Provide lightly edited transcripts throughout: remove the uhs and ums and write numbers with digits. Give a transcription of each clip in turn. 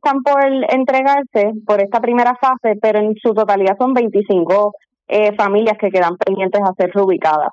están por entregarse por esta primera fase, pero en su totalidad son 25 familias que quedan pendientes a ser reubicadas.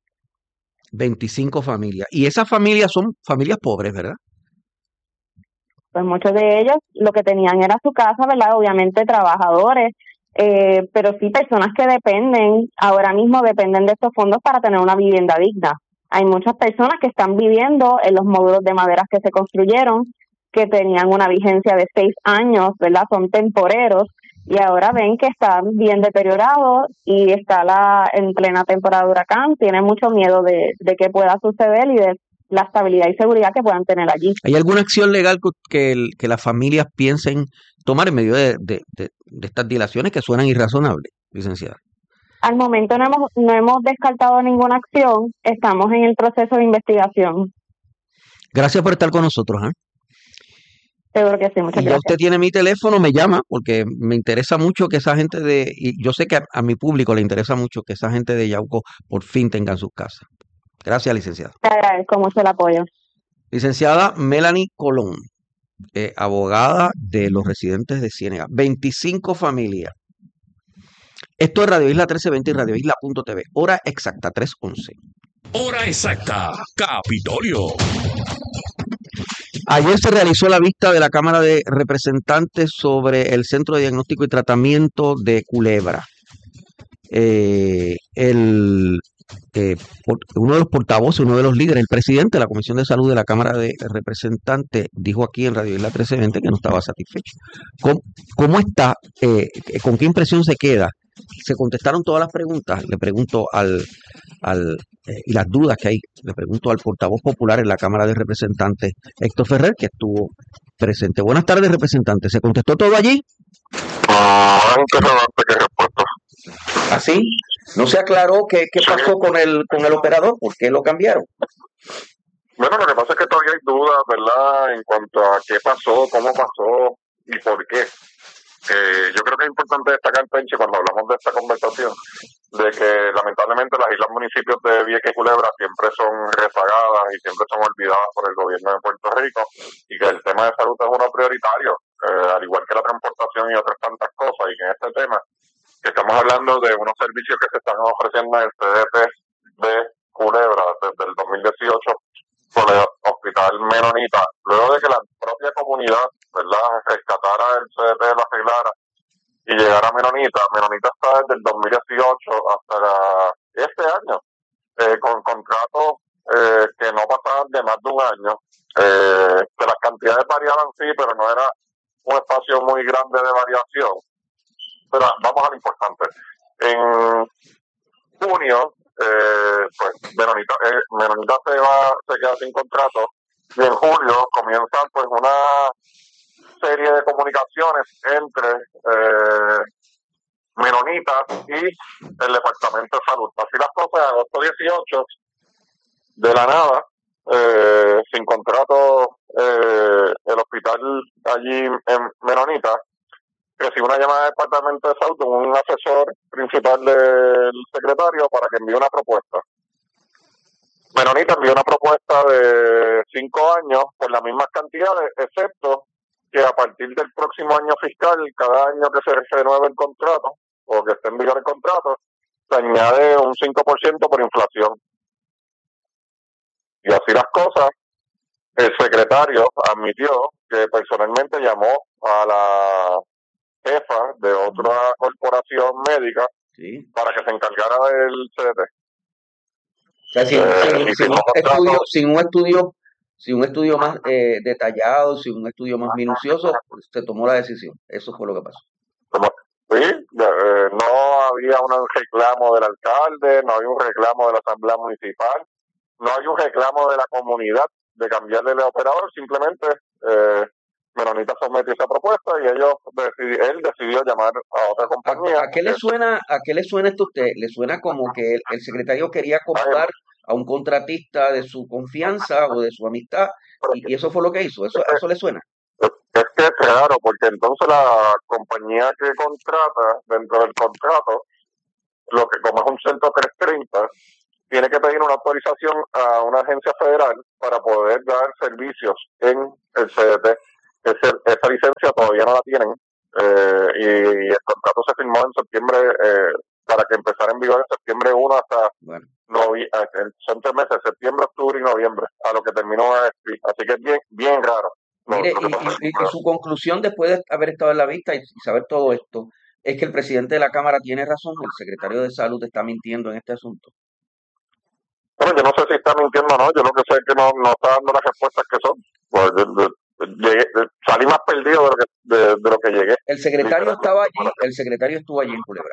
25 familias. Y esas familias son familias pobres, ¿verdad? Pues muchos de ellos lo que tenían era su casa, ¿verdad? Obviamente trabajadores, pero sí personas que ahora mismo dependen de estos fondos para tener una vivienda digna. Hay muchas personas que están viviendo en los módulos de maderas que se construyeron, que tenían una vigencia de 6 años, ¿verdad? Son temporeros y ahora ven que están bien deteriorados y está en plena temporada de huracán, tienen mucho miedo de qué pueda suceder y de la estabilidad y seguridad que puedan tener allí. ¿Hay alguna acción legal que las familias piensen tomar en medio de estas dilaciones que suenan irrazonables, licenciada? Al momento no hemos descartado ninguna acción, estamos en el proceso de investigación. Gracias por estar con nosotros, ¿eh? Seguro que sí, muchas Y ya gracias. usted tiene mi teléfono, me llama, porque me interesa mucho que esa gente y yo sé que a mi público le interesa mucho que esa gente de Yauco por fin tengan sus casas. Gracias, licenciada. Te agradezco mucho el apoyo. Licenciada Melanie Colón, abogada de los residentes de Ciénega. 25 familias. Esto es Radio Isla 1320 y radioisla.tv. Hora exacta, 3:11. Hora exacta, Capitolio. Ayer se realizó la vista de la Cámara de Representantes sobre el Centro de Diagnóstico y Tratamiento de Culebra. Uno de los portavoces, uno de los líderes, el presidente de la Comisión de Salud de la Cámara de Representantes, dijo aquí en Radio Isla 1320 que no estaba satisfecho. ¿Cómo está? ¿Con qué impresión se queda? Se contestaron todas las preguntas. Le pregunto y las dudas que hay, le pregunto al portavoz popular en la Cámara de Representantes, Héctor Ferrer, que estuvo presente. Buenas tardes, representante. ¿Se contestó todo allí? ¿Así? ¿No se aclaró qué pasó con el operador? ¿Por qué lo cambiaron? Bueno, lo que pasa es que todavía hay dudas, ¿verdad?, en cuanto a qué pasó, cómo pasó y por qué. Yo creo que es importante destacar, Penche, cuando hablamos de esta conversación, de que lamentablemente las islas municipios de Vieques y Culebra siempre son rezagadas y siempre son olvidadas por el gobierno de Puerto Rico, y que el tema de salud es uno prioritario, al igual que la transportación y otras tantas cosas, y que en este tema, que estamos hablando de unos servicios que se están ofreciendo en el CDT de Culebra desde el 2018 por el Hospital Menonita, luego de que la propia comunidad, ¿verdad?, rescatara el CDT, lo arreglara y llegara a Menonita. Menonita está desde el 2018 hasta este año, con contratos que no pasaban de más de un año, que las cantidades variaban, sí, pero no era un espacio muy grande de variación. Pero vamos a lo importante. En junio, pues Menonita se queda sin contrato, y en julio comienzan pues una serie de comunicaciones entre Menonita y el Departamento de Salud. Así las cosas, en agosto 18, de la nada, sin contrato, el hospital allí en Menonita recibe una llamada del Departamento de Salud de un asesor principal del secretario para que envíe una propuesta. Menonita envió una propuesta de 5 años por las mismas cantidades, excepto que a partir del próximo año fiscal, cada año que se renueve el contrato o que esté en vigor el contrato, se añade un 5% por inflación. Y así las cosas, el secretario admitió que personalmente llamó a la jefa de otra corporación médica, sí, para que se encargara del CDT. O sea, sin un estudio más detallado, sin un estudio más minucioso, se tomó la decisión. Eso fue lo que pasó. Sí, no había un reclamo del alcalde, no había un reclamo de la asamblea municipal, no hay un reclamo de la comunidad de cambiarle el operador, simplemente Menonita sometió esa propuesta y él decidió llamar a otra compañía. ¿A qué le suena esto a usted? ¿Le suena como que el secretario quería acomodar a un contratista de su confianza o de su amistad y eso fue lo que hizo? ¿Eso le suena? Es que es raro, porque entonces la compañía que contrata dentro del contrato, lo que como es un centro 330, tiene que pedir una autorización a una agencia federal para poder dar servicios en el CDT. Esa licencia todavía no la tienen, y el contrato se firmó en septiembre, para que empezara en vigor en septiembre 1 hasta Bueno, son 3 meses, septiembre, octubre y noviembre, a lo que terminó AFP. Así que es bien, bien raro mire, lo que pasa y su conclusión después de haber estado en la vista y saber todo esto es que el presidente de la Cámara tiene razón, el secretario de Salud está mintiendo en este asunto. Bueno, yo no sé si está mintiendo o no, yo lo que sé es que no está dando las respuestas que son. Pues, salí más perdido de lo que llegué. El secretario estaba allí, el secretario estuvo allí en Culebra.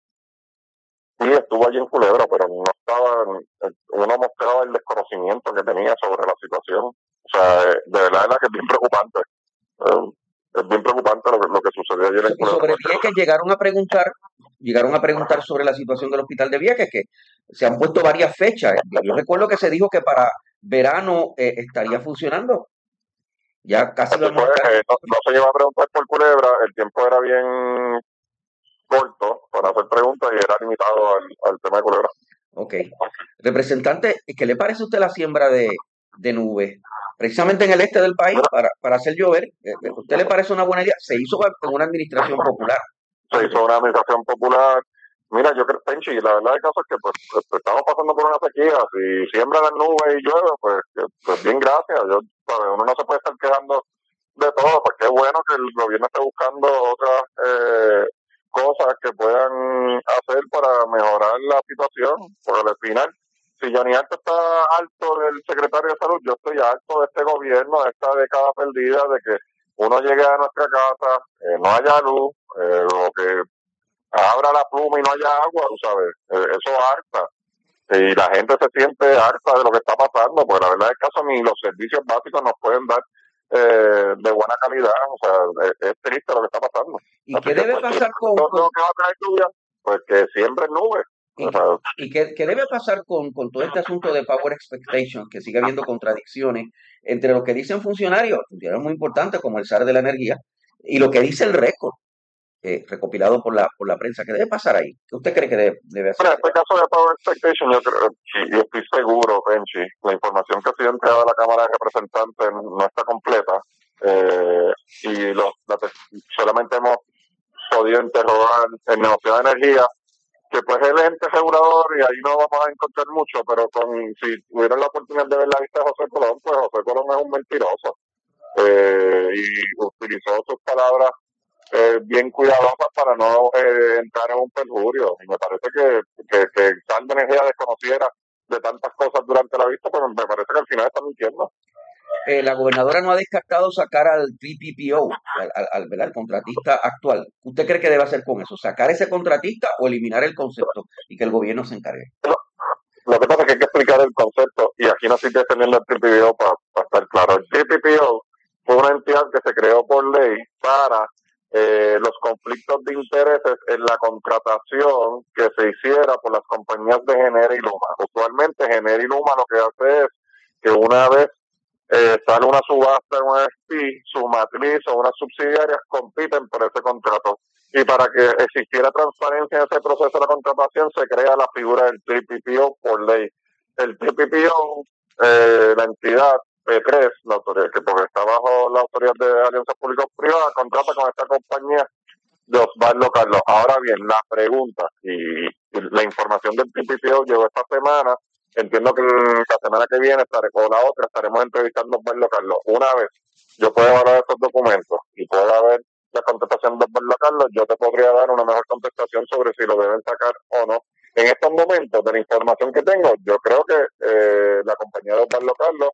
Sí, estuvo allí en Culebra, pero no estaba, uno mostraba el desconocimiento que tenía sobre la situación. O sea, de verdad que es bien preocupante. Es bien preocupante lo que sucedió ayer en Y sobre Culebra. Vieques llegaron a preguntar sobre la situación del hospital de Vieques, que se han puesto varias fechas. Yo recuerdo que se dijo que para verano estaría funcionando. Ya casi Así vamos a fue, estar. no se llevó a preguntar por Culebra, el tiempo era bien corto para hacer preguntas y era limitado al tema de Culebra. Ok. Representante, ¿qué le parece a usted la siembra de nubes? Precisamente en el este del país, para hacer llover. ¿A usted le parece una buena idea? Se hizo en una administración popular. Se hizo una administración popular. Mira, yo creo, Penchi, la verdad del caso es que pues estamos pasando por una sequía. Si siembra las nubes y llueve, pues bien, gracias. Uno no se puede estar quejando de todo, porque es bueno que el gobierno esté buscando otras cosas que puedan hacer para mejorar la situación. Porque al final, si Johnny Alto está harto del secretario de Salud, yo estoy harto de este gobierno, de esta década perdida, de que uno llegue a nuestra casa, no haya luz, o que abra la pluma y no haya agua, tú sabes, eso harta. Y la gente se siente harta de lo que está pasando, porque la verdad es que caso ni los servicios básicos nos pueden dar de buena calidad. O sea, es triste lo que está pasando. ¿Y qué debe pasar lo que va a traer lluvia, pues que siempre nubes. ¿Qué debe pasar con todo este asunto de Power Expectations, que sigue habiendo contradicciones entre lo que dicen funcionarios muy importantes como el SAR de la energía, y lo que dice el récord, recopilado por la prensa? ¿Qué debe pasar ahí? ¿Qué usted cree que debe hacer? Bueno, en este caso de Power Expectation, yo creo, y estoy seguro, Benchi, la información que ha sido entregada a la Cámara de Representantes no está completa, y solamente hemos podido interrogar el negociado de energía, que pues es el ente regulador y ahí no vamos a encontrar mucho, pero si tuvieran la oportunidad de ver la vista de José Colón, pues José Colón es un mentiroso, y utilizó sus palabras bien cuidadosas para no entrar en un perjurio. Y me parece que Sal de Energía desconociera de tantas cosas durante la vista, pero me parece que al final está mintiendo. La gobernadora no ha descartado sacar al PPPO, ¿verdad? El contratista actual. ¿Usted cree que debe hacer con eso? ¿Sacar ese contratista o eliminar el concepto y que el gobierno se encargue? Lo que pasa es que hay que explicar el concepto, y aquí no estoy defendiendo el PPPO para estar claro. El PPPO fue una entidad que se creó por ley para los conflictos de intereses en la contratación que se hiciera por las compañías de Genera y Luma. Usualmente Genera y Luma lo que hace es que una vez sale una subasta en un AFP, su matriz o unas subsidiarias compiten por ese contrato. Y para que existiera transparencia en ese proceso de la contratación, se crea la figura del TPPO por ley. El TPPO, la entidad P3, la autoridad, que porque está bajo la autoridad de alianzas público-privadas, contrata con esta compañía de Osvaldo Carlos. Ahora bien, la pregunta y la información del TPPO llegó esta semana. Entiendo que la semana que viene o la otra estaremos entrevistando a Osvaldo Carlos. Una vez yo pueda evaluar esos documentos y pueda ver la contestación de Osvaldo Carlos, yo te podría dar una mejor contestación sobre si lo deben sacar o no. En estos momentos, de la información que tengo, yo creo que la compañía de Osvaldo Carlos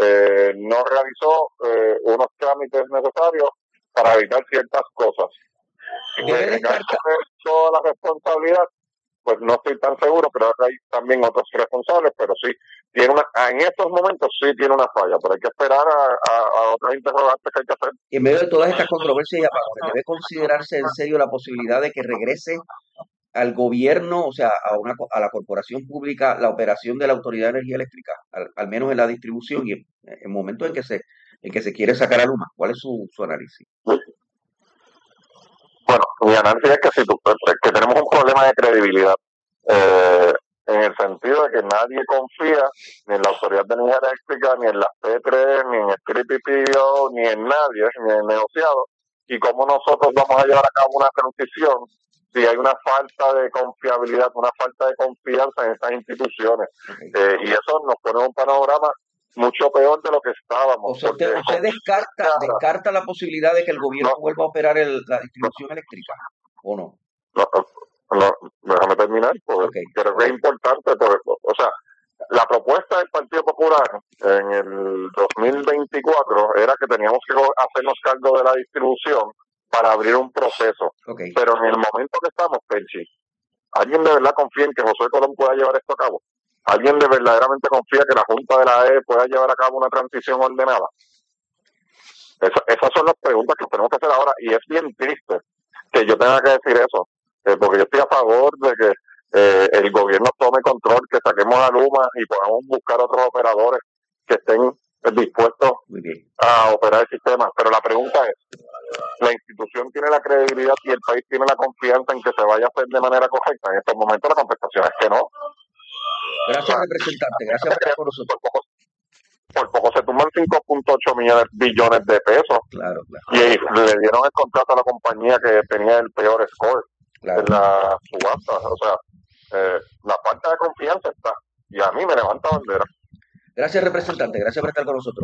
no realizó unos trámites necesarios para evitar ciertas cosas. En caso de toda la responsabilidad, pues no estoy tan seguro, creo que hay también otros responsables, pero sí, en estos momentos sí tiene una falla, pero hay que esperar a otras interrogantes que hay que hacer. En medio de todas estas controversias y apagones, ¿debe considerarse en serio la posibilidad de que regrese al gobierno, o sea, a la corporación pública, la operación de la Autoridad de Energía Eléctrica, al menos en la distribución y en momentos en que se quiere sacar a Luma? ¿Cuál es su análisis? Bueno, mi análisis es que tenemos un problema de credibilidad, en el sentido de que nadie confía ni en la Autoridad de Energía Eléctrica, ni en las P3, ni en el PPPO, ni en nadie, ni en el negociado, y cómo nosotros vamos a llevar a cabo una transición si hay una falta de confiabilidad, una falta de confianza en estas instituciones. Y eso nos pone en un panorama mucho peor de lo que estábamos. O sea, usted descarta la posibilidad de que el gobierno vuelva a operar la distribución eléctrica, ¿o no? No, déjame terminar, porque creo que es importante, o sea, la propuesta del Partido Popular en el 2024 era que teníamos que hacernos cargo de la distribución para abrir un proceso. Pero en el momento que estamos, Penchi, ¿alguien de verdad confía en que José Colón pueda llevar esto a cabo? ¿Alguien de verdaderamente confía que la Junta de la AE pueda llevar a cabo una transición ordenada? Esas son las preguntas que tenemos que hacer ahora, y es bien triste que yo tenga que decir eso, porque yo estoy a favor de que el gobierno tome control, que saquemos a Luma y podamos buscar otros operadores que estén dispuestos a operar el sistema. Pero la pregunta es, ¿la institución tiene la credibilidad y el país tiene la confianza en que se vaya a hacer de manera correcta? En estos momentos la contestación es que no. Gracias, representante. Gracias por estar con nosotros. Por poco se tumban 5.8 billones de pesos. Claro. Y le dieron el contrato a la compañía que tenía el peor score en la subasta. O sea, la falta de confianza está. Y a mí me levanta bandera. Gracias, representante. Gracias por estar con nosotros.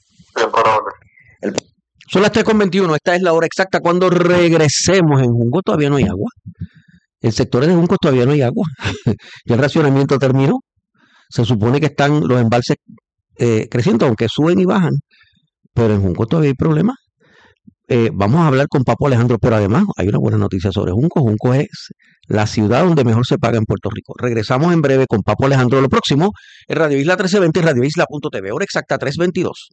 Son las 3:21. Esta es la hora exacta cuando regresemos. En Junco todavía no hay agua. En sectores de Junco todavía no hay agua. Ya el racionamiento terminó. Se supone que están los embalses creciendo, aunque suben y bajan. Pero en Junco todavía hay problemas. Vamos a hablar con Papo Alejandro, pero además hay una buena noticia sobre Junco. Junco es la ciudad donde mejor se paga en Puerto Rico. Regresamos en breve con Papo Alejandro. Lo próximo es Radio Isla 1320 y radioisla.tv. Hora exacta 3:22.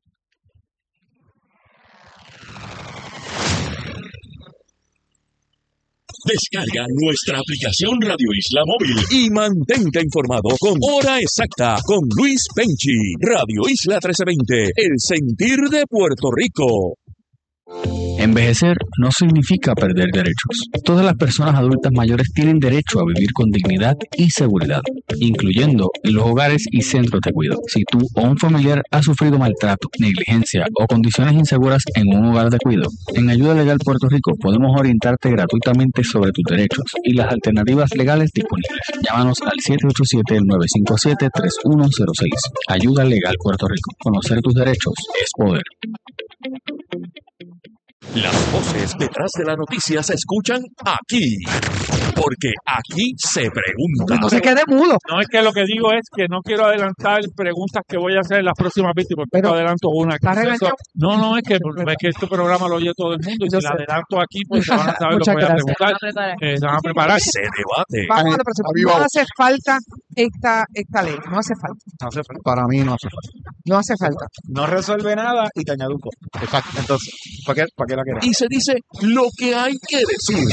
Descarga nuestra aplicación Radio Isla Móvil y mantente informado con Hora Exacta con Luis Penchi. Radio Isla 1320, el sentir de Puerto Rico. Envejecer no significa perder derechos. Todas las personas adultas mayores tienen derecho a vivir con dignidad y seguridad, incluyendo en los hogares y centros de cuidado. Si tú o un familiar ha sufrido maltrato, negligencia o condiciones inseguras en un hogar de cuidado, en Ayuda Legal Puerto Rico podemos orientarte gratuitamente sobre tus derechos y las alternativas legales disponibles. Llámanos al 787-957-3106. Ayuda Legal Puerto Rico. Conocer tus derechos es poder. Las voces detrás de la noticia se escuchan aquí, porque aquí se pregunta. No se quede mudo. No, es que lo que digo es que no quiero adelantar preguntas que voy a hacer en las próximas víctimas, porque adelanto una. No, es que este programa lo oye todo el mundo, y si la adelanto aquí, pues se van a saber lo que voy a preguntar. Se van a preparar. Se debate. Vamos a la próxima. No hace falta esta ley, no hace falta. No hace falta. Para mí no hace falta. No hace falta. No resuelve nada y te añado un poco. Exacto. Entonces, ¿para qué la queremos? Y se dice lo que hay que decir.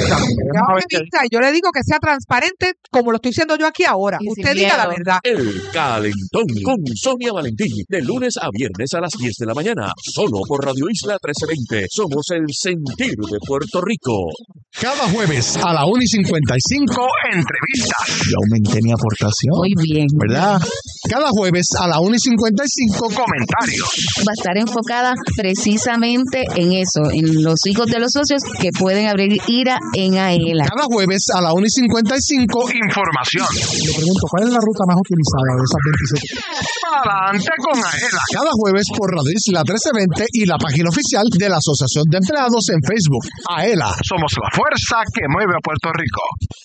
Yo le digo que sea transparente como lo estoy diciendo yo aquí ahora. Usted diga la verdad. El Calentón con Sonia Valentín, de lunes a viernes a las 10 de la mañana, solo por Radio Isla 1320. Somos el sentir de Puerto Rico. Cada jueves a la 1:55, entrevistas. Yo aumenté mi aportación. Muy bien. ¿Verdad? Cada jueves a la 1:55, comentarios. Va a estar enfocada precisamente en eso, en los hijos de los socios que pueden abrir IRA en AELA. Cada jueves a la 1:55, información. Le pregunto, ¿cuál es la ruta más utilizada de esas 27? Adelante con AELA. Cada jueves por Radio Isla 1320 y la página oficial de la Asociación de Empleados en Facebook. AELA, somos la fuerza que mueve a Puerto Rico.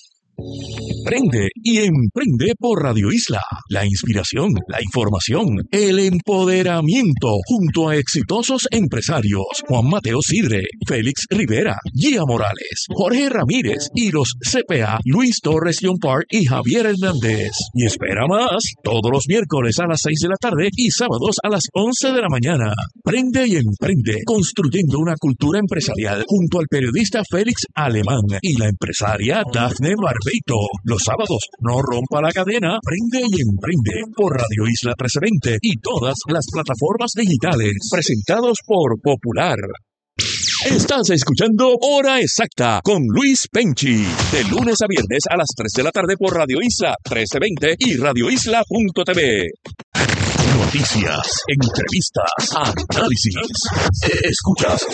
Prende y emprende por Radio Isla. La inspiración, la información, el empoderamiento, junto a exitosos empresarios Juan Mateo Sidre, Félix Rivera, Gia Morales, Jorge Ramírez y los CPA Luis Torres John Park y Javier Hernández. Y espera más, todos los miércoles a las 6 de la tarde y sábados a las 11 de la mañana. Prende y emprende, construyendo una cultura empresarial junto al periodista Félix Alemán y la empresaria Dafne Barbeito. Los sábados, no rompa la cadena, prende y emprende por Radio Isla 1320 y todas las plataformas digitales, presentados por Popular. Estás escuchando Hora Exacta con Luis Penchi, de lunes a viernes a las 3 de la tarde por Radio Isla 1320 y radioisla.tv. Noticias, entrevistas, análisis. Escuchas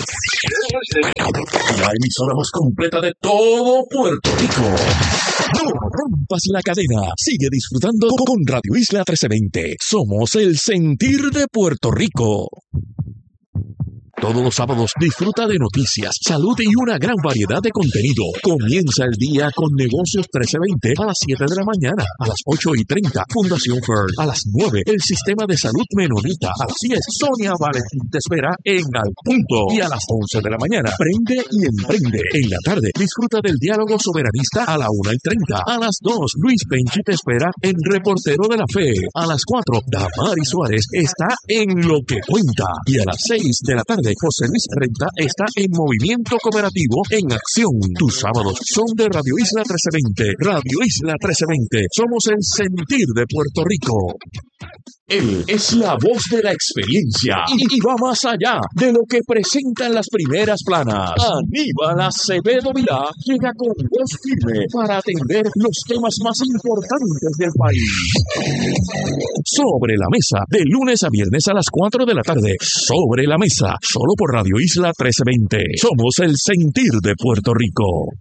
la emisora más completa de todo Puerto Rico. No rompas la cadena. Sigue disfrutando con Radio Isla 1320. Somos el sentir de Puerto Rico. Todos los sábados disfruta de noticias, salud y una gran variedad de contenido. Comienza el día con Negocios 1320 a las 7 de la mañana. A las 8:30, Fundación Fern. A las 9, el Sistema de Salud Menonita. A las 10, Sonia Valentín te espera en Al Punto. Y a las 11 de la mañana, Prende y Emprende. En la tarde, disfruta del Diálogo Soberanista a la 1:30. A las 2, Luis Penchi te espera en Reportero de la Fe. A las 4, Damari Suárez está en Lo que Cuenta. Y a las 6 de la tarde, José Luis Renta está en Movimiento Cooperativo en Acción. Tus sábados son de Radio Isla 1320. Radio Isla 1320. Somos el sentir de Puerto Rico. Él es la voz de la experiencia y va más allá de lo que presentan las primeras planas. Aníbal Acevedo Vilá llega con voz firme para atender los temas más importantes del país. Sobre la mesa, de lunes a viernes a las 4 de la tarde. Sobre la mesa, solo por Radio Isla 1320. Somos el sentir de Puerto Rico.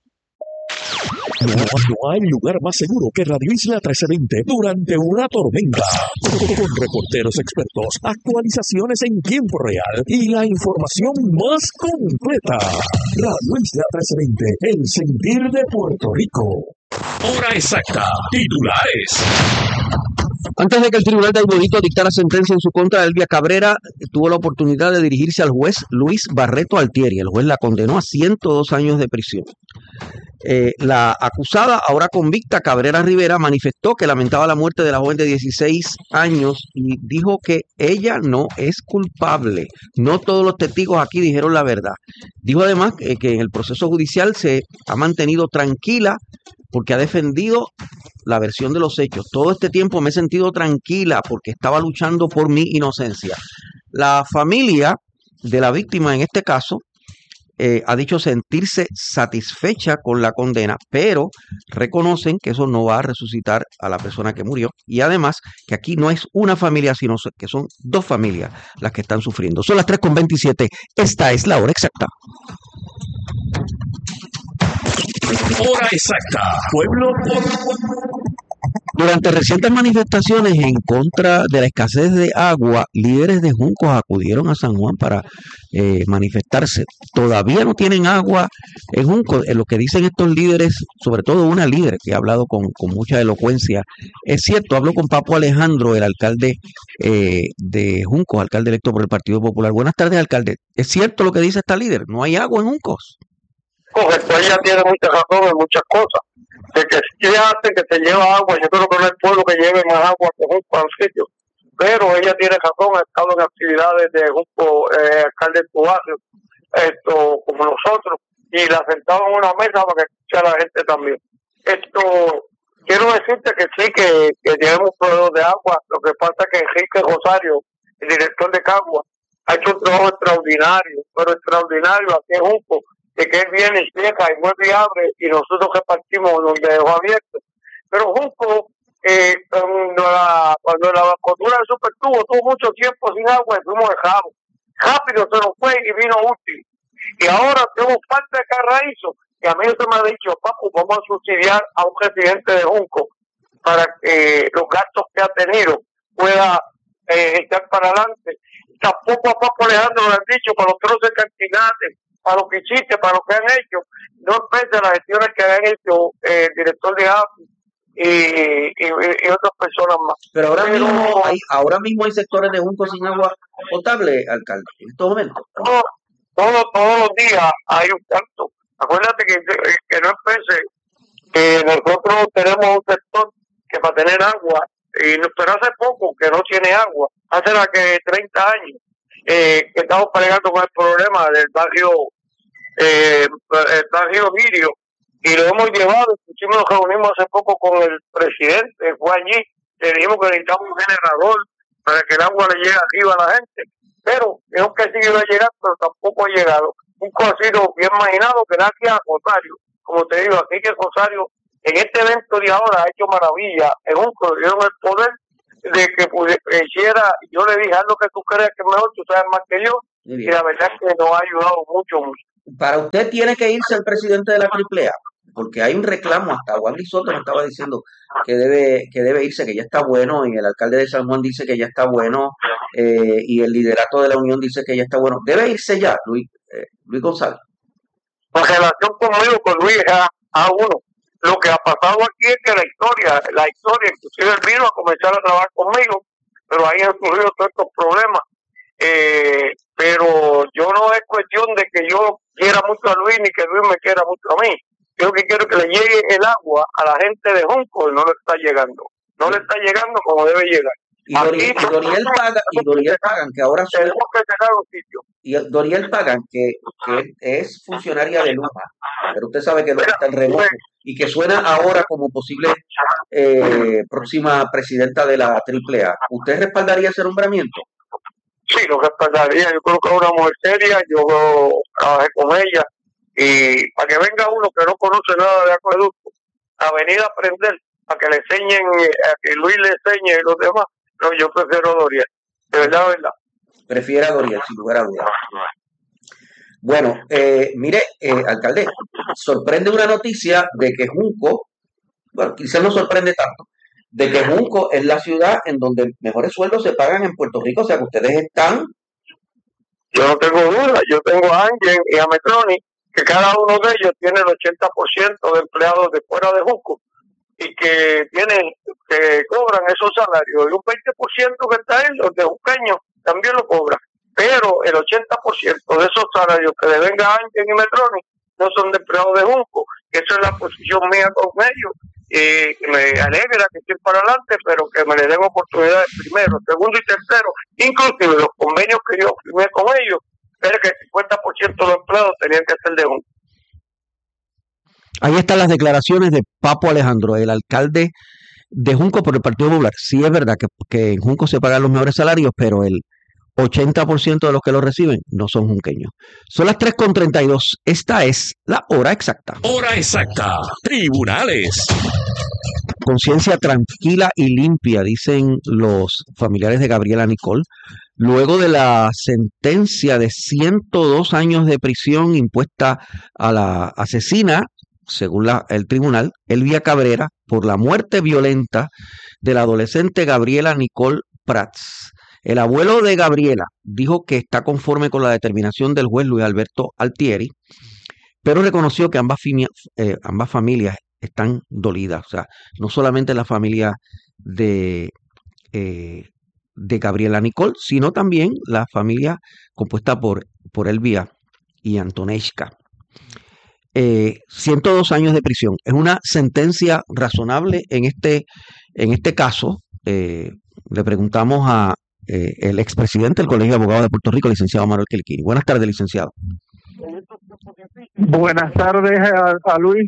No hay lugar más seguro que Radio Isla 1320 durante una tormenta. Con reporteros expertos, actualizaciones en tiempo real y la información más completa. Radio Isla 1320, el sentir de Puerto Rico. Hora exacta. Titulares. Antes de que el Tribunal de Aguadito dictara sentencia en su contra, Elvia Cabrera tuvo la oportunidad de dirigirse al juez Luis Barreto Altieri. El juez la condenó a 102 años de prisión. La acusada, ahora convicta, Cabrera Rivera, manifestó que lamentaba la muerte de la joven de 16 años y dijo que ella no es culpable. No todos los testigos aquí dijeron la verdad. Dijo además que en el proceso judicial se ha mantenido tranquila porque ha defendido la versión de los hechos. Todo este tiempo me he sentido tranquila porque estaba luchando por mi inocencia. La familia de la víctima en este caso ha dicho sentirse satisfecha con la condena, pero reconocen que eso no va a resucitar a la persona que murió y además que aquí no es una familia, sino que son dos familias las que están sufriendo. Son las 3:27. Esta es la hora exacta. Hora exacta. Pueblo. Durante recientes manifestaciones en contra de la escasez de agua, líderes de Juncos acudieron a San Juan para manifestarse. Todavía no tienen agua en Juncos. Lo que dicen estos líderes, sobre todo una líder que ha hablado con mucha elocuencia, es cierto. Hablo con Papo Alejandro, el alcalde de Juncos, alcalde electo por el Partido Popular. Buenas tardes, alcalde. ¿Es cierto lo que dice esta líder? ¿No hay agua en Juncos? Correcto, ella tiene mucha razón en muchas cosas. De que si hace que se lleva agua, yo creo que no es el pueblo que lleve más agua que Junco a un sitio. Pero ella tiene razón, ha estado en actividades de Junco, alcalde de tu barrio, como nosotros, y la sentaba en una mesa para que escuche a la gente también. Quiero decirte que sí, que tenemos proveedor de agua. Lo que pasa es que Enrique Rosario, el director de Cagua, ha hecho un trabajo extraordinario, pero extraordinario aquí en Junco, de que él viene y cierra y vuelve y abre y nosotros repartimos donde dejó abierto. Pero Junco, cuando la cultura del supertubo tuvo mucho tiempo sin agua y fuimos dejados. Rápido se nos fue y vino útil. Y ahora tenemos falta de Carraízo. Y a mí se me ha dicho, Papu, vamos a subsidiar a un residente de Junco para que los gastos que ha tenido pueda echar para adelante. Tampoco a Papo Alejandro le han dicho para los troces cantinates, para los pichites, para lo que han hecho, no pese a las gestiones que han hecho el director de API y otras personas más. Pero ahora mismo hay sectores de Junco sin agua potable, alcalde, en estos momentos. Todos los días hay un canto. Acuérdate que no empecé, nosotros tenemos un sector que para tener agua, pero hace poco que no tiene agua, hace 30 años, que estamos peleando con el problema del barrio Lirio, y lo hemos llevado. Nos reunimos hace poco con el presidente, fue allí, le dijimos que necesitamos un generador para que el agua le llegue arriba a la gente, pero dijo que sí iba a llegar, pero tampoco ha llegado. Un cocido bien imaginado, que gracias a Rosario, como te digo, aquí que Rosario en este evento de ahora ha hecho maravilla, en un dieron el poder de que hiciera, yo le dije, haz lo que tú creas que es mejor, tú sabes más que yo, y la verdad es que nos ha ayudado mucho. Para usted tiene que irse el presidente de la AAA, porque hay un reclamo, hasta Juan Soto nos estaba diciendo que debe irse, que ya está bueno, y el alcalde de San Juan dice que ya está bueno, y el liderato de la Unión dice que ya está bueno. Debe irse ya, Luis González. En relación conmigo, con Luis, a uno. Lo que ha pasado aquí es que la historia, inclusive él vino a comenzar a trabajar conmigo, pero ahí han surgido todos estos problemas. Pero yo no es cuestión de que yo quiera mucho a Luis ni que Luis me quiera mucho a mí. Yo lo que quiero es que le llegue el agua a la gente de Junco y no le está llegando. No le está llegando como debe llegar. Y Doriel Pagan, que ahora tenemos que cerrar un sitio. Y Doriel Pagan, que es funcionaria de Luma, pero usted sabe que no está en remoto y que suena ahora como posible próxima presidenta de la AAA. ¿Usted respaldaría ese nombramiento? Sí, lo respaldaría. Yo creo que es una mujer seria. Yo trabajé con ella. Y para que venga uno que no conoce nada de acueducto a venir a aprender, para que le enseñen, a que Luis le enseñe a los demás. No, yo prefiero a Doriel. De verdad. Prefiere a Doriel, sin lugar a dudas. Bueno, mire, alcalde, sorprende una noticia de que Junco, bueno, quizás no sorprende tanto, de que Junco es la ciudad en donde mejores sueldos se pagan en Puerto Rico, o sea que ustedes están... Yo no tengo duda, yo tengo a Ángel y a Metroni, que cada uno de ellos tiene el 80% de empleados de fuera de Junco y que cobran esos salarios, y un 20% que está en los de Juqueño también lo cobran, pero el 80% de esos salarios que le venga a Ángel y Metroni no son de empleados de Junco, que esa es la posición mía con ellos, y me alegra que estén para adelante, pero que me le den oportunidades primero, segundo y tercero, inclusive los convenios que yo firmé con ellos, era que el 50% de los empleados tenían que ser de Junco. Ahí están las declaraciones de Papo Alejandro, el alcalde de Junco por el Partido Popular. Sí es verdad que en Junco se pagan los mejores salarios, pero el 80% de los que lo reciben no son junqueños. Son las 3:32. Esta es la hora exacta. Hora exacta. Tribunales. Conciencia tranquila y limpia, dicen los familiares de Gabriela Nicole, luego de la sentencia de 102 años de prisión impuesta a la asesina, según el tribunal, Elvia Cabrera, por la muerte violenta de la adolescente Gabriela Nicole Prats. El abuelo de Gabriela dijo que está conforme con la determinación del juez Luis Alberto Altieri, pero reconoció que ambas familias están dolidas. O sea, no solamente la familia de Gabriela Nicole, sino también la familia compuesta por Elvia y Antoneshka. 102 años de prisión. Es una sentencia razonable en este caso. Le preguntamos a el expresidente del Colegio de Abogados de Puerto Rico, licenciado Manuel Kelkini. Buenas tardes, licenciado. Buenas tardes a Luis.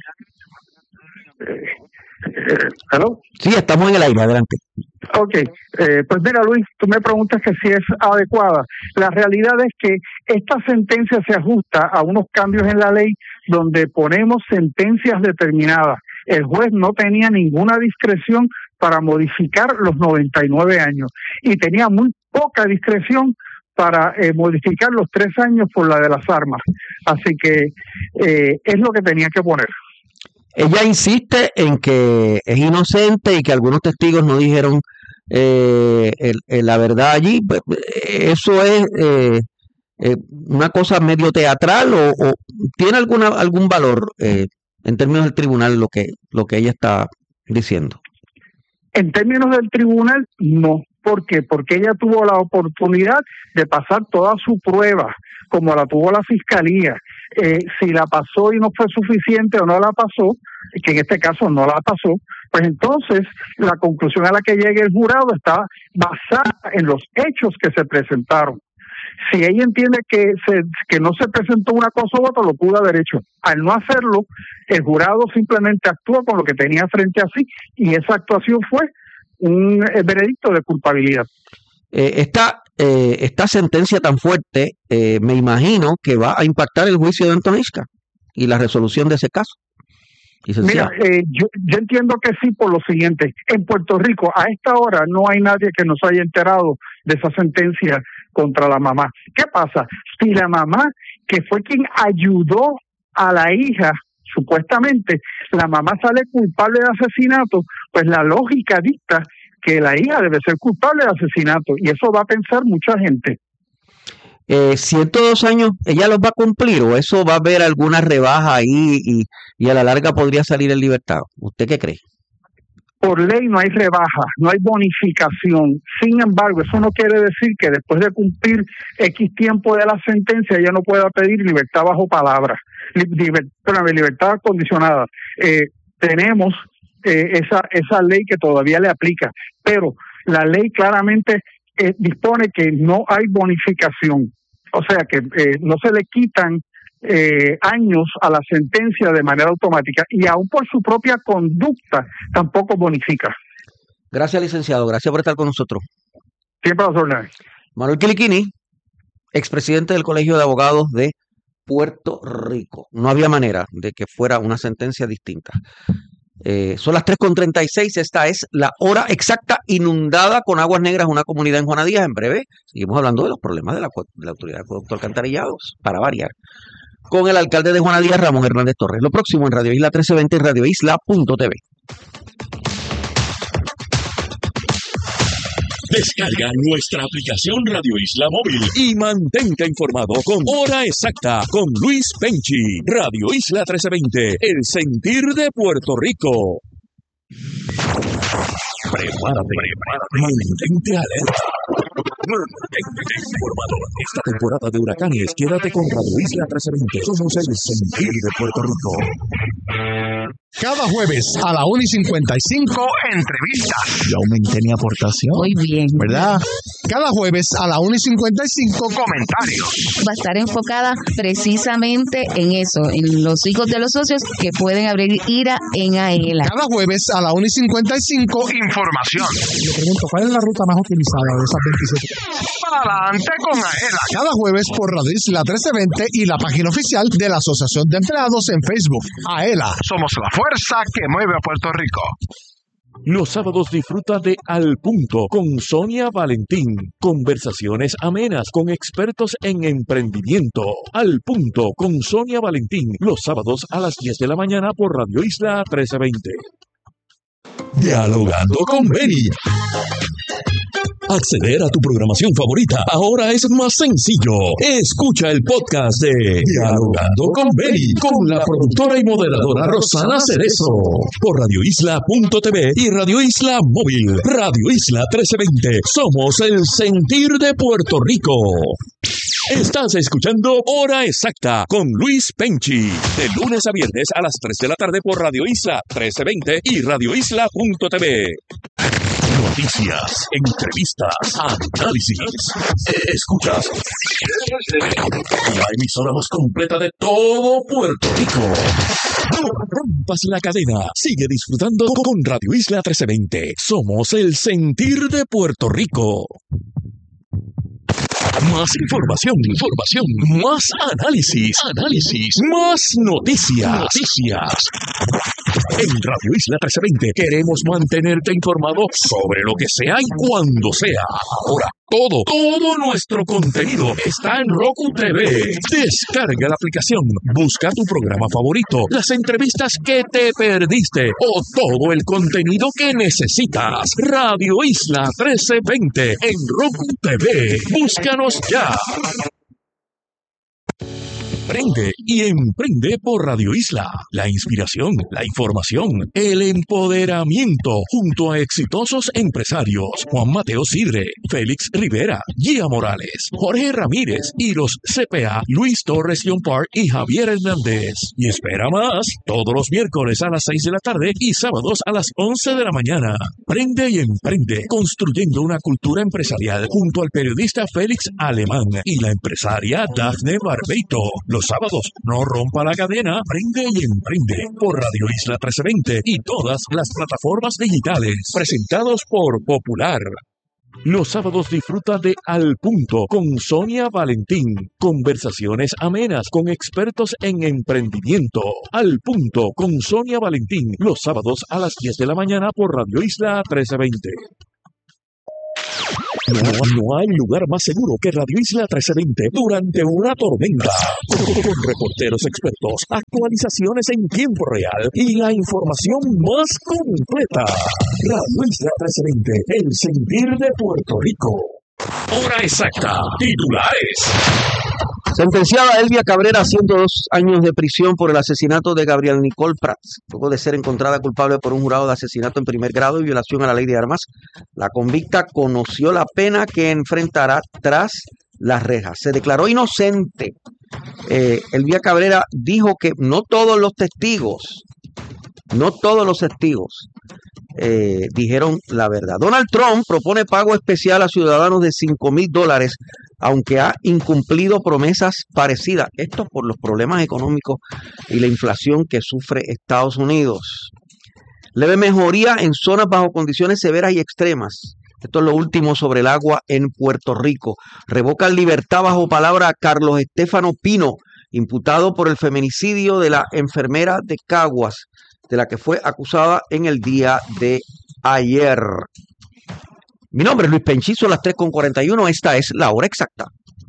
¿Hello? Sí, estamos en el aire, adelante. Ok, pues mira Luis, tú me preguntas que si es adecuada. La realidad es que esta sentencia se ajusta a unos cambios en la ley donde ponemos sentencias determinadas. El juez no tenía ninguna discreción para modificar los 99 años y tenía muy poca discreción para modificar los 3 años por la de las armas. Así que es lo que tenía que poner. Ella insiste en que es inocente y que algunos testigos no dijeron la verdad allí. ¿Eso es una cosa medio teatral o tiene algún valor en términos del tribunal lo que ella está diciendo? En términos del tribunal, no. ¿Por qué? Porque ella tuvo la oportunidad de pasar toda su prueba, como la tuvo la fiscalía. Si la pasó y no fue suficiente o no la pasó, que en este caso no la pasó, pues entonces la conclusión a la que llegue el jurado está basada en los hechos que se presentaron. Si ella entiende que no se presentó una cosa u otra, lo pudo haber hecho. Al no hacerlo, el jurado simplemente actuó con lo que tenía frente a sí y esa actuación fue un veredicto de culpabilidad. Esta sentencia tan fuerte, me imagino que va a impactar el juicio de Antoneshka y la resolución de ese caso. Licenciado. Mira, yo entiendo que sí por lo siguiente. En Puerto Rico, a esta hora, no hay nadie que nos haya enterado de esa sentencia contra la mamá. ¿Qué pasa? Si la mamá, que fue quien ayudó a la hija, supuestamente, la mamá sale culpable de asesinato, pues la lógica dicta que la hija debe ser culpable de asesinato, y eso va a pensar mucha gente. 102 años, ¿ella los va a cumplir o eso va a haber alguna rebaja ahí y a la larga podría salir en libertad? ¿Usted qué cree? Por ley no hay rebaja, no hay bonificación. Sin embargo, eso no quiere decir que después de cumplir X tiempo de la sentencia ella no pueda pedir libertad bajo palabra, libertad condicionada. Tenemos esa ley que todavía le aplica, pero la ley claramente dispone que no hay bonificación. O sea que no se le quitan años a la sentencia de manera automática, y aún por su propia conducta tampoco bonifica. Gracias, licenciado. Gracias por estar con nosotros. Siempre a las órdenes. Manuel Quiliquini, expresidente del Colegio de Abogados de Puerto Rico. No había manera de que fuera una sentencia distinta. Son las 3:36, esta es la hora exacta. Inundada con aguas negras una comunidad en Juana Díaz. En breve seguimos hablando de los problemas de la Autoridad de Acueducto Alcantarillados, para variar, con el alcalde de Juana Díaz, Ramón Hernández Torres. Lo próximo en Radio Isla 1320 y radioisla.tv. Descarga nuestra aplicación Radio Isla Móvil y mantente informado con Hora Exacta con Luis Penchi. Radio Isla 1320, el sentir de Puerto Rico. Prepárate, mantente alerta. Mantente informado. Esta temporada de huracanes, quédate con Radio Isla 1320. Somos el sentir de Puerto Rico. Cada jueves a la 1:55, entrevistas. Yo aumenté mi aportación. Muy bien. ¿Verdad? Cada jueves a la 1:55, comentarios. Va a estar enfocada precisamente en eso, en los hijos de los socios que pueden abrir IRA en AELA. Cada jueves a la 1:55, información. Le pregunto, ¿cuál es la ruta más utilizada de esas 27? Para adelante con AELA. Cada jueves por Radio Isla 1320 y la página oficial de la Asociación de Empleados en Facebook. AELA, somos la fuerza que mueve a Puerto Rico. Los sábados disfruta de Al Punto con Sonia Valentín. Conversaciones amenas con expertos en emprendimiento. Al Punto con Sonia Valentín. Los sábados a las 10 de la mañana por Radio Isla 1320. Dialogando con Beni. Acceder a tu programación favorita ahora es más sencillo. Escucha el podcast de Dialogando con Beni con la productora y moderadora Rosana Cerezo por radioisla.tv y Radio Isla Móvil. Radio Isla 1320. Somos el sentir de Puerto Rico. Estás escuchando Hora Exacta con Luis Penchi. De lunes a viernes a las 3 de la tarde por Radio Isla 1320 y radioisla.tv. Noticias, entrevistas, análisis. Escuchas la emisora más completa de todo Puerto Rico. No rompas la cadena. Sigue disfrutando con Radio Isla 1320. Somos el sentir de Puerto Rico. Más información, más análisis, más noticias. En Radio Isla 1320 queremos mantenerte informado sobre lo que sea y cuando sea. Ahora, todo nuestro contenido está en Roku TV. Descarga la aplicación, busca tu programa favorito, las entrevistas que te perdiste o todo el contenido que necesitas. Radio Isla 1320 en Roku TV. Búscanos ya. Prende y emprende por Radio Isla. La inspiración, la información, el empoderamiento junto a exitosos empresarios Juan Mateo Sidre, Félix Rivera, Gia Morales, Jorge Ramírez y los CPA Luis Torres John Park y Javier Hernández. Y espera más, todos los miércoles a las 6 de la tarde y sábados a las 11 de la mañana. Prende y emprende, construyendo una cultura empresarial junto al periodista Félix Alemán y la empresaria Dafne Barbeito. Los sábados, no rompa la cadena, prende y emprende por Radio Isla 1320 y todas las plataformas digitales, presentados por Popular. Los sábados disfruta de Al Punto con Sonia Valentín. Conversaciones amenas con expertos en emprendimiento. Al Punto con Sonia Valentín. Los sábados a las 10 de la mañana por Radio Isla 1320. No hay lugar más seguro que Radio Isla 1320 durante una tormenta. Con reporteros expertos, actualizaciones en tiempo real y la información más completa. Radio Isla 1320, el sentir de Puerto Rico. Hora exacta. Titulares. Sentenciada Elvia Cabrera a 102 años de prisión por el asesinato de Gabriel Nicole Prats, luego de ser encontrada culpable por un jurado de asesinato en primer grado y violación a la ley de armas. La convicta conoció la pena que enfrentará tras las rejas. Se declaró inocente. Elvia Cabrera dijo que no todos los testigos dijeron la verdad. Donald Trump propone pago especial a ciudadanos de $5,000, aunque ha incumplido promesas parecidas. Esto por los problemas económicos y la inflación que sufre Estados Unidos. Leve mejoría en zonas bajo condiciones severas y extremas. Esto es lo último sobre el agua en Puerto Rico. Revocan libertad bajo palabra a Carlos Estefano Pino, imputado por el feminicidio de la enfermera de Caguas, de la que fue acusada en el día de ayer. Mi nombre es Luis Penchizo, a las 3:41. Esta es la hora exacta.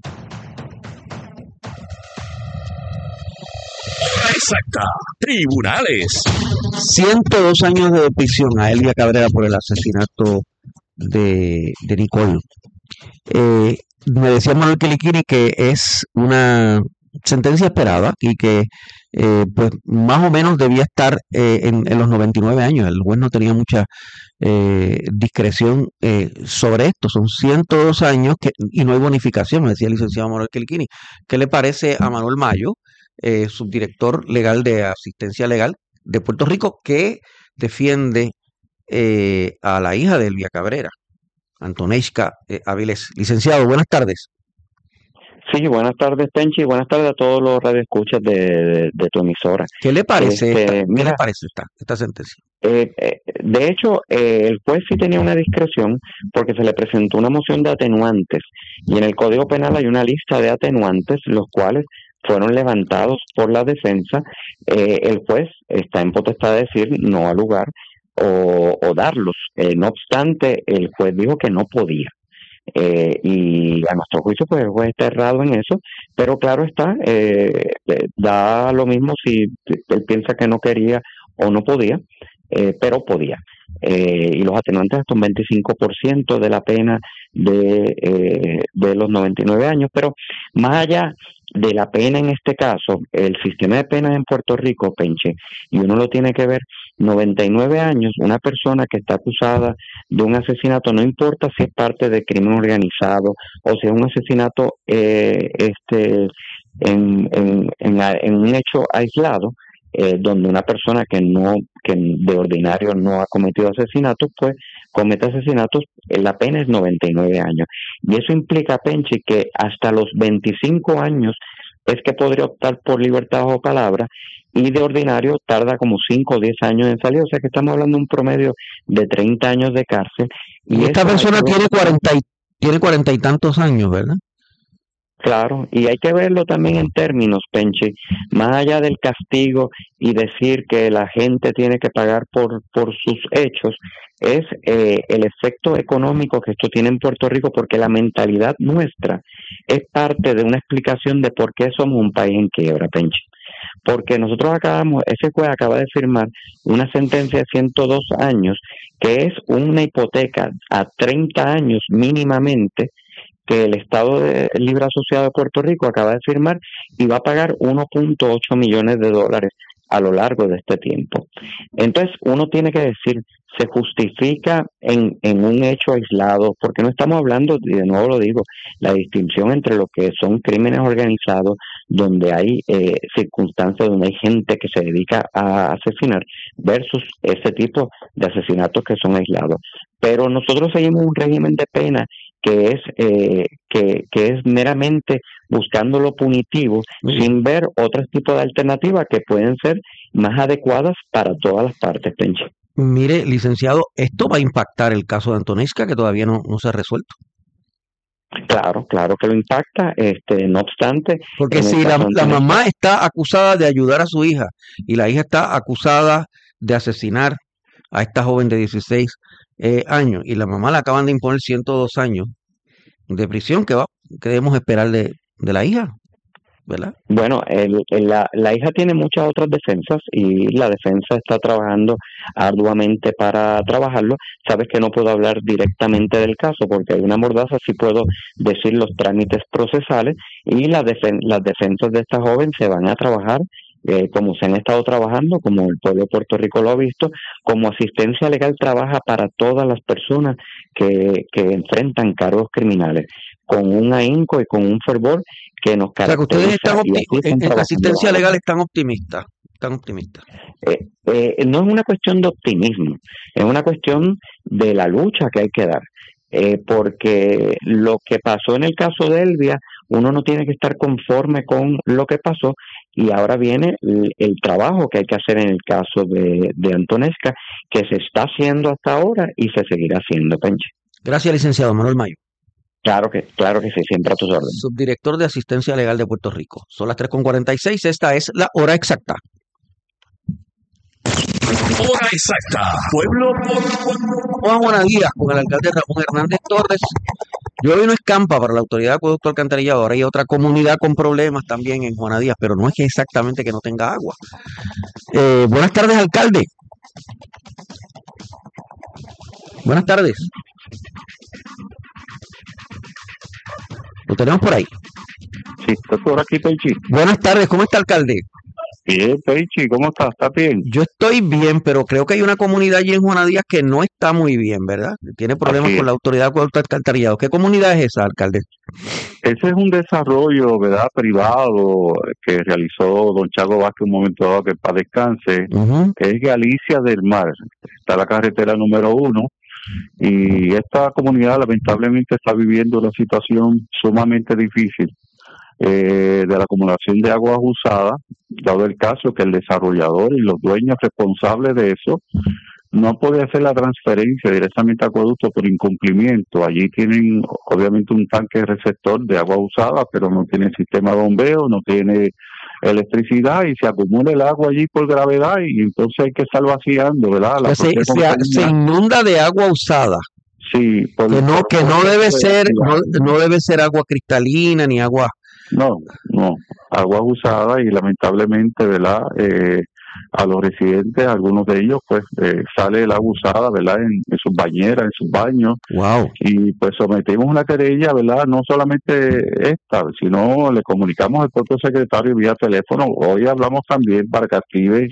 Hora exacta. Tribunales. 102 años de prisión a Elvia Cabrera por el asesinato de Nicole. Me decía Manuel Quiliquini que es una sentencia esperada y que pues más o menos debía estar en los 99 años. El juez no tenía mucha discreción sobre esto. Son 102 años y no hay bonificación, me decía el licenciado Manuel Quiliquini. ¿Qué le parece a Manuel Mayo, subdirector legal de asistencia legal de Puerto Rico, que defiende a la hija de Elvia Cabrera, Antoneishka Avilés? Licenciado, buenas tardes. Sí, buenas tardes, Penchi, y buenas tardes a todos los radioescuchas de tu emisora. ¿Qué le parece esta sentencia? De hecho, el juez sí tenía una discreción porque se le presentó una moción de atenuantes y en el Código Penal hay una lista de atenuantes, los cuales fueron levantados por la defensa. El juez está en potestad de decir no al lugar o darlos. No obstante, el juez dijo que no podía. Y a nuestro juicio pues el juez está errado en eso, pero claro está, da lo mismo si él piensa que no quería o no podía, pero podía. Y los atenuantes hasta un 25% de la pena de los 99 años, pero más allá de la pena en este caso, el sistema de penas en Puerto Rico, Penche, y uno lo tiene que ver, 99 años, una persona que está acusada de un asesinato, no importa si es parte de crimen organizado o si es un asesinato en un hecho aislado, donde una persona que de ordinario no ha cometido asesinatos, pues comete asesinatos, la pena es 99 años. Y eso implica, Penchi, que hasta los 25 años es que podría optar por libertad bajo palabra, y de ordinario tarda como 5 o 10 años en salir, o sea que estamos hablando de un promedio de 30 años de cárcel. Y esta persona tiene 40 y tantos años, ¿verdad? Claro, y hay que verlo también en términos, Penchi, más allá del castigo y decir que la gente tiene que pagar por sus hechos, es el efecto económico que esto tiene en Puerto Rico, porque la mentalidad nuestra es parte de una explicación de por qué somos un país en quiebra, Penchi. Porque nosotros ese juez acaba de firmar una sentencia de 102 años, que es una hipoteca a 30 años mínimamente, que el Estado Libre Asociado de Puerto Rico acaba de firmar y va a pagar $1.8 millones a lo largo de este tiempo. Entonces, uno tiene que decir, se justifica en un hecho aislado, porque no estamos hablando, y de nuevo lo digo, la distinción entre lo que son crímenes organizados, donde hay circunstancias donde hay gente que se dedica a asesinar, versus ese tipo de asesinatos que son aislados. Pero nosotros seguimos un régimen de pena que es meramente buscando lo punitivo, sin ver otros tipos de alternativas que pueden ser más adecuadas para todas las partes, Penchi. Mire, licenciado, esto va a impactar el caso de Antonesca, que todavía no se ha resuelto. Claro que lo impacta, no obstante. Porque si la mamá está acusada de ayudar a su hija y la hija está acusada de asesinar a esta joven de 16 años y la mamá le acaban de imponer 102 años de prisión, ¿qué debemos esperar de la hija? ¿Verdad? Bueno, la hija tiene muchas otras defensas y la defensa está trabajando arduamente para trabajarlo. Sabes que no puedo hablar directamente del caso porque hay una mordaza, sí puedo decir los trámites procesales y las defensas de esta joven se van a trabajar como se han estado trabajando, como el pueblo de Puerto Rico lo ha visto, como asistencia legal trabaja para todas las personas que enfrentan cargos criminales, con un ahínco y con un fervor que nos caracteriza. O sea, que ustedes en asistencia legal están optimistas. No es una cuestión de optimismo, es una cuestión de la lucha que hay que dar. Porque lo que pasó en el caso de Elvia, uno no tiene que estar conforme con lo que pasó, y ahora viene el trabajo que hay que hacer en el caso de Antonesca, que se está haciendo hasta ahora y se seguirá haciendo, Penche. Gracias, licenciado Manuel Mayo. Claro que sí, siempre a tus órdenes. Subdirector de Asistencia Legal de Puerto Rico. Son las 3:46, esta es la hora exacta. Hora exacta. Pueblo por Buenos días con el alcalde Ramón Hernández Torres. Yo hoy no escampa para la Autoridad de Acueducto Alcantarillado. Ahora hay otra comunidad con problemas también en Juana Díaz, pero no es que exactamente que no tenga agua. Buenas tardes, alcalde. Buenas tardes. ¿Lo tenemos por ahí? Sí, estoy por aquí, Peichi. Buenas tardes, ¿cómo está, alcalde? Bien, Peichi, ¿cómo estás? ¿Estás bien? Yo estoy bien, pero creo que hay una comunidad allí en Juana Díaz que no está muy bien, ¿verdad? Tiene problemas con la Autoridad de Acueducto Alcantarillado. ¿Qué comunidad es esa, alcalde? Ese es un desarrollo, ¿verdad?, privado que realizó don Chago Vázquez un momento dado, que para descanse. Es Galicia del Mar. Está la carretera número 1. Y esta comunidad lamentablemente está viviendo una situación sumamente difícil de la acumulación de aguas usadas, dado el caso que el desarrollador y los dueños responsables de eso no pueden hacer la transferencia directamente a acueducto por incumplimiento. Allí tienen obviamente un tanque receptor de agua usada, pero no tiene sistema de bombeo, no tiene electricidad y se acumula el agua allí por gravedad y entonces hay que estar vaciando, ¿verdad? Se inunda de agua usada. Sí, que no debe ser agua cristalina ni agua. No, agua usada y lamentablemente, ¿verdad? A los residentes, algunos de ellos, pues sale el agua usada, ¿verdad? En sus bañeras, en sus baños. Wow. Y pues sometimos una querella, ¿verdad? No solamente esta, sino le comunicamos al propio secretario vía teléfono. Hoy hablamos también para que active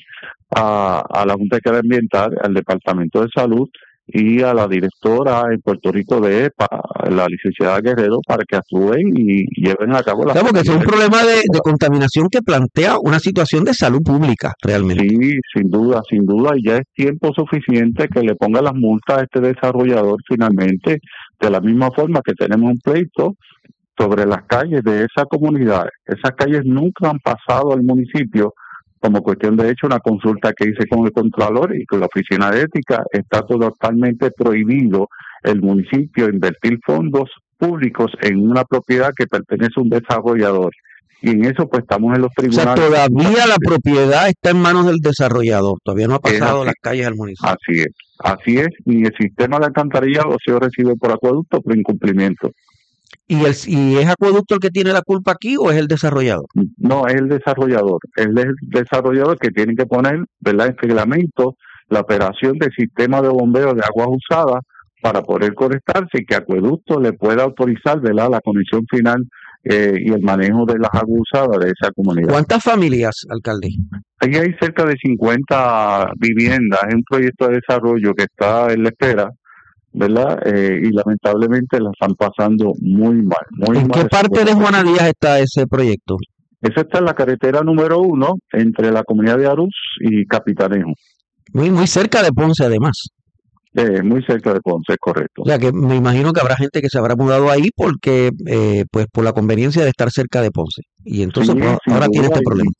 a la Junta de Calidad Ambiental, al Departamento de Salud y a la directora en Puerto Rico de EPA, la licenciada Guerrero, para que actúen y lleven a cabo la... Claro, porque es un problema de contaminación que plantea una situación de salud pública, realmente. Sí, sin duda, y ya es tiempo suficiente que le ponga las multas a este desarrollador finalmente, de la misma forma que tenemos un pleito sobre las calles de esa comunidad. Esas calles nunca han pasado al municipio. Como cuestión de hecho, una consulta que hice con el Contralor y con la Oficina de Ética, está totalmente prohibido el municipio invertir fondos públicos en una propiedad que pertenece a un desarrollador. Y en eso pues estamos en los tribunales. O sea, todavía la propiedad está en manos del desarrollador, todavía no ha pasado las calles al municipio. Así es, y el sistema de alcantarillado ha sido recibido por acueducto por incumplimiento. ¿Y es acueducto el que tiene la culpa aquí o es el desarrollador? No, es el desarrollador. Es el desarrollador que tiene que poner, ¿verdad?, en reglamento la operación del sistema de bombeo de aguas usadas para poder conectarse y que acueducto le pueda autorizar, ¿verdad?, la conexión final y el manejo de las aguas usadas de esa comunidad. ¿Cuántas familias, alcalde? Ahí hay cerca de 50 viviendas. Es un proyecto de desarrollo que está en la espera, ¿verdad? Y lamentablemente la están pasando muy mal. ¿En qué parte de Juana Díaz está ese proyecto? Eso está en la carretera número 1 entre la comunidad de Arús y Capitanejo. Muy cerca de Ponce, además. Muy cerca de Ponce, correcto. O sea, que me imagino que habrá gente que se habrá mudado ahí porque, pues, por la conveniencia de estar cerca de Ponce. Y entonces, Sí, pues, ahora tiene este problema.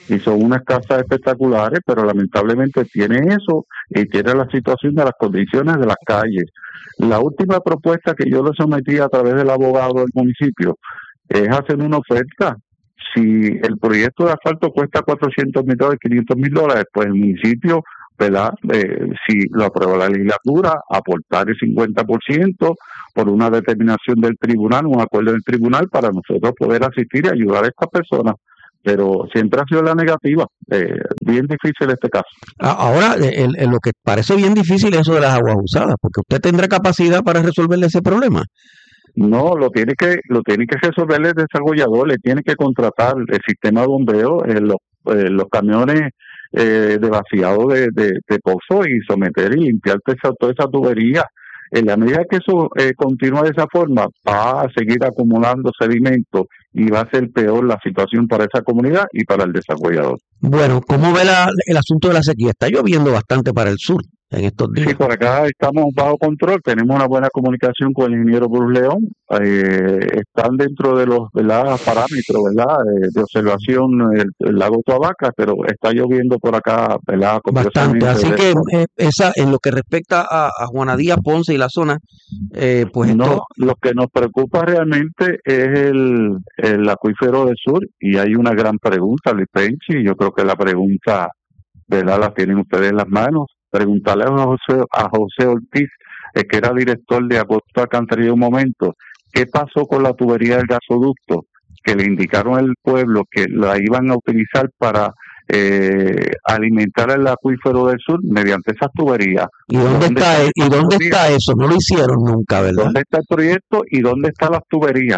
y son unas casas espectaculares, pero lamentablemente tiene eso y tiene la situación de las condiciones de las calles. La última propuesta que yo le sometí a través del abogado del municipio es hacer una oferta. Si el proyecto de asfalto cuesta $400,000, $500,000, pues el municipio, ¿verdad? Si lo aprueba la legislatura, aportar el 50% por una determinación del tribunal, un acuerdo del tribunal, para nosotros poder asistir y ayudar a estas personas. Pero siempre ha sido la negativa. Bien difícil este caso. Ahora, lo que parece bien difícil es eso de las aguas usadas, porque usted tendrá capacidad para resolverle ese problema. No, lo tiene que resolver el desarrollador, le tiene que contratar el sistema de bombeo, los camiones de vaciado de pozo y someter y limpiar toda esa tubería. En la medida que eso continúa de esa forma, va a seguir acumulando sedimento y va a ser peor la situación para esa comunidad y para el desarrollador. Bueno, ¿cómo ve el asunto de la sequía? Está lloviendo bastante para el sur en estos días. Sí, por acá estamos bajo control, tenemos una buena comunicación con el ingeniero Bruce León, están dentro de los parámetros, ¿verdad? De observación el lago Toabaca, pero está lloviendo por acá, ¿verdad? Bastante, así que en lo que respecta a Juana Díaz, Ponce y la zona, pues no, lo que nos preocupa realmente es el acuífero del sur, y hay una gran pregunta, Luis Penchi, yo creo que la pregunta, ¿verdad?, la tienen ustedes en las manos. Preguntarle a José Ortiz, que era director de Agosto Alcantarilla un momento, ¿qué pasó con la tubería del gasoducto? Que le indicaron al pueblo que la iban a utilizar para alimentar el acuífero del sur mediante esas tuberías. ¿Y dónde está eso? No lo hicieron nunca, ¿verdad? ¿Dónde está el proyecto y dónde están las tuberías?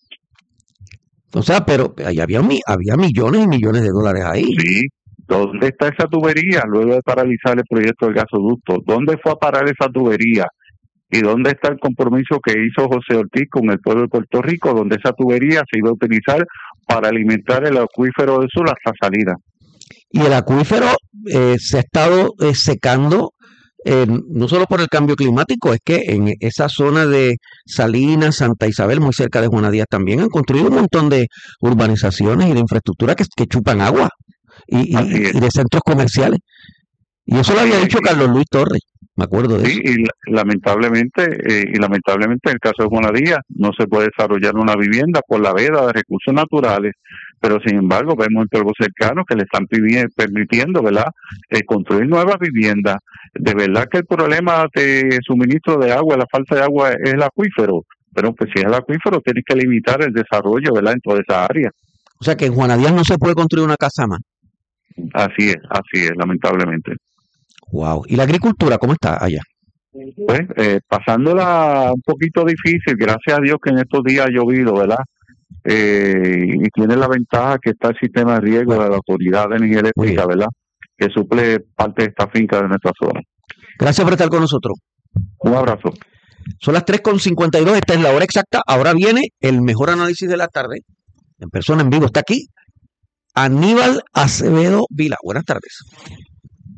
O sea, pero ahí había millones y millones de dólares ahí. Sí. ¿Dónde está esa tubería luego de paralizar el proyecto del gasoducto? ¿Dónde fue a parar esa tubería? ¿Y dónde está el compromiso que hizo José Ortiz con el pueblo de Puerto Rico, donde esa tubería se iba a utilizar para alimentar el acuífero del sur hasta salida? Y el acuífero se ha estado secando, no solo por el cambio climático, es que en esa zona de Salinas, Santa Isabel, muy cerca de Juana Díaz, también han construido un montón de urbanizaciones y de infraestructura que chupan agua. Y de centros comerciales. Y eso lo había dicho Carlos Luis Torres, me acuerdo de eso. Y lamentablemente en el caso de Juana Díaz no se puede desarrollar una vivienda por la veda de recursos naturales, pero sin embargo vemos en pueblos cercanos que le están permitiendo, ¿verdad?, construir nuevas viviendas. De verdad que el problema de suministro de agua, la falta de agua, es el acuífero, pero pues si es el acuífero tienes que limitar el desarrollo, ¿verdad?, en toda esa área. O sea que en Juana Díaz no se puede construir una casa más. Así es, lamentablemente. Wow. ¿Y la agricultura cómo está allá? Pues pasándola un poquito difícil, gracias a Dios que en estos días ha llovido, ¿verdad? Y tiene la ventaja que está el sistema de riego de la Autoridad de Energía Eléctrica, ¿verdad?, que suple parte de esta finca de nuestra zona. Gracias por estar con nosotros. Un abrazo. Son las 3:52, esta es la hora exacta. Ahora viene el mejor análisis de la tarde. En persona, en vivo, está aquí Aníbal Acevedo Vila. Buenas tardes.